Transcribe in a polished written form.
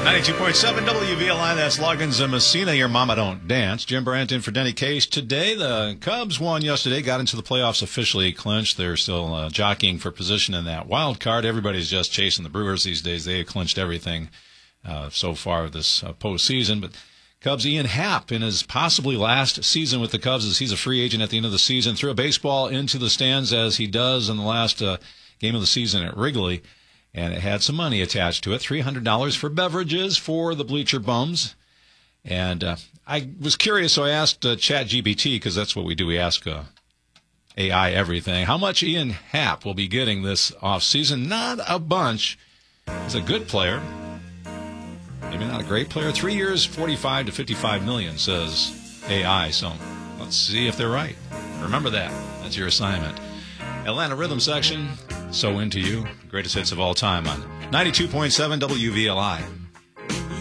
92.7 WVLI, that's Loggins and Messina, your mama don't dance. Jim Brandt in for Denny Case. Today, the Cubs won yesterday, got into the playoffs, officially clinched. They're still jockeying for position in that wild card. Everybody's just chasing the Brewers these days. They have clinched everything so far this postseason. But Cubs' Ian Happ, in his possibly last season with the Cubs, as he's a free agent at the end of the season, threw a baseball into the stands as he does in the last game of the season at Wrigley. And it had some money attached to it, $300 for beverages for the bleacher bums. And I was curious, so I asked ChatGPT, because that's what we do. We ask AI everything. How much Ian Happ will be getting this offseason? Not a bunch. He's a good player. Maybe not a great player. 3 years, $45 to $55 million, says AI. So let's see if they're right. Remember that. That's your assignment. Atlanta Rhythm Section, So Into You, greatest hits of all time on 92.7 WVLI.